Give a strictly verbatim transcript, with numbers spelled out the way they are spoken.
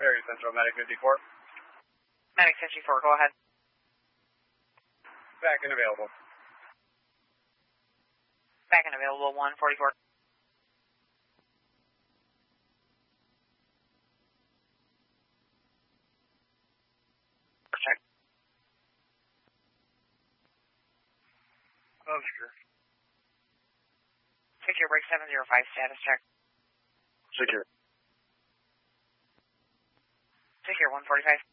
Area Central, Medic fifty-four. Medic fifty-four, go ahead. Back and available. Back and available, one forty-four. Check. Oh, sure. Secure break seven zero five, status check. Secure. Secure one forty-five.